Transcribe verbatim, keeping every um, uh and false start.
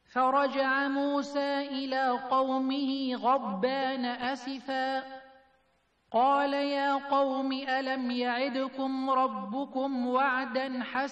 فرجع موسى إلى قومه غضبان أسفا قال يا قوم ألم يعدكم ربكم وعدا حسنا